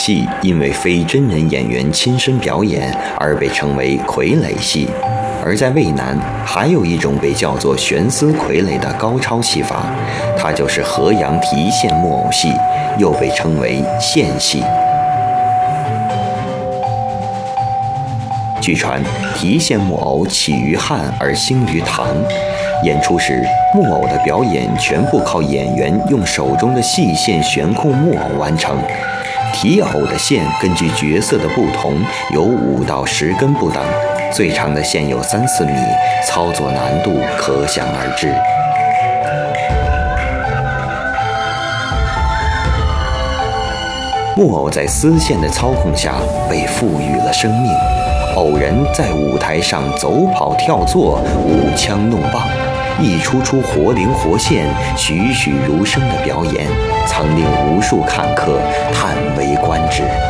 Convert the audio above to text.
戏因为非真人演员亲身表演而被称为傀儡戏，而在渭南还有一种被叫做悬丝傀儡的高超戏法，它就是河阳提线木偶戏，又被称为线戏。据传，提线木偶起于汉而兴于唐。演出时，木偶的表演全部靠演员用手中的细线悬控木偶完成。提偶的线根据角色的不同，有5到10根不等，最长的线有3-4米，操作难度可想而知。木偶在丝线的操控下被赋予了生命，偶人在舞台上走跑跳坐，舞枪弄棒，一出出活灵活现、栩栩如生的表演，曾令无数看客叹为观止。